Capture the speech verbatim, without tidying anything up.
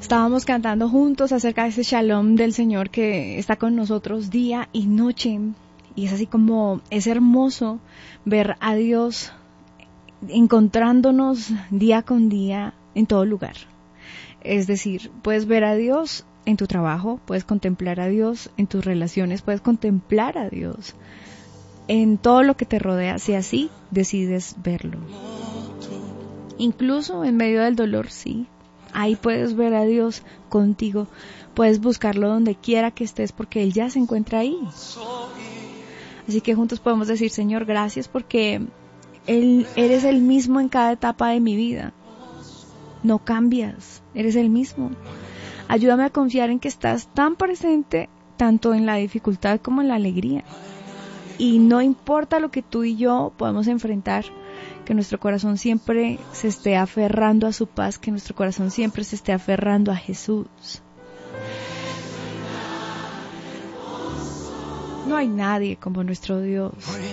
Estábamos cantando juntos acerca de ese shalom del Señor que está con nosotros día y noche. Y es así como es hermoso ver a Dios encontrándonos día con día en todo lugar. Es decir, puedes ver a Dios en tu trabajo, puedes contemplar a Dios en tus relaciones, puedes contemplar a Dios en todo lo que te rodea, si así decides verlo. Incluso en medio del dolor, sí. Ahí puedes ver a Dios contigo. Puedes buscarlo donde quiera que estés porque Él ya se encuentra ahí. Así que juntos podemos decir, Señor, gracias porque Él, eres el mismo en cada etapa de mi vida. No cambias, eres el mismo. Ayúdame a confiar en que estás tan presente tanto en la dificultad como en la alegría. Y no importa lo que tú y yo podamos enfrentar, que nuestro corazón siempre se esté aferrando a su paz, que nuestro corazón siempre se esté aferrando a Jesús. No hay nadie como nuestro Dios.